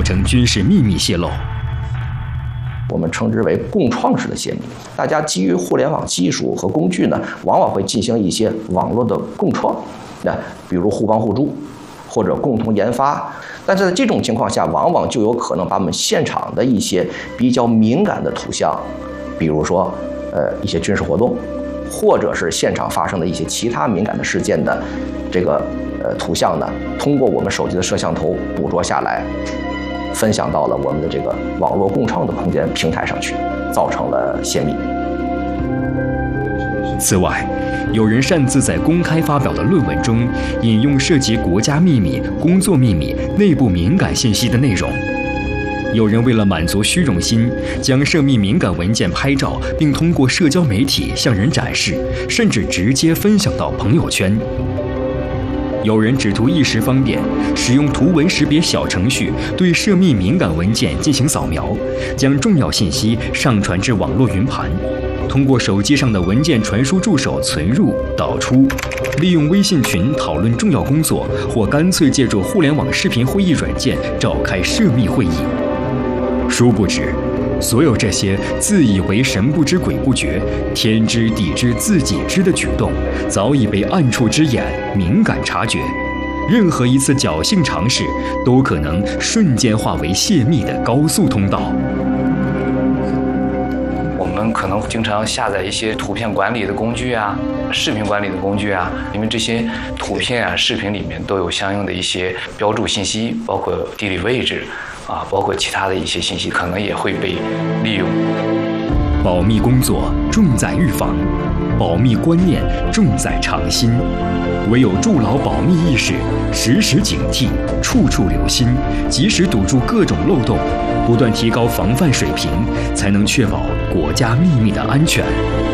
成军事秘密泄露。 我们称之为共创式的泄密，大家基于互联网技术和工具呢，往往会进行一些网络的共创，比如互帮互助，或者共同研发。但是在这种情况下，往往就有可能把我们现场的一些比较敏感的图像，比如说一些军事活动，或者是现场发生的一些其他敏感的事件的这个图像呢，通过我们手机的摄像头捕捉下来，分享到了我们的这个网络共创的空间平台上去，造成了泄密。 此外，有人擅自在公开发表的论文中引用涉及国家秘密、工作秘密、内部敏感信息的内容。有人为了满足虚荣心，将涉密敏感文件拍照，并通过社交媒体向人展示，甚至直接分享到朋友圈。有人只图一时方便，使用图文识别小程序对涉密敏感文件进行扫描，将重要信息上传至网络云盘，通过手机上的文件传输助手存入、导出，利用微信群讨论重要工作，或干脆借助互联网视频会议软件召开涉密会议。殊不知，所有这些自以为神不知鬼不觉、天知地知自己知的举动，早已被暗处之眼敏感察觉。任何一次侥幸尝试，都可能瞬间化为泄密的高速通道。 我们可能经常下载一些图片管理的工具啊、视频管理的工具啊，因为这些图片啊、视频里面都有相应的一些标注信息，包括地理位置啊，包括其他的一些信息，可能也会被利用。 保密工作重在预防，保密观念重在尝新。唯有筑牢保密意识，时时警惕，处处留心，及时堵住各种漏洞，不断提高防范水平，才能确保国家秘密的安全。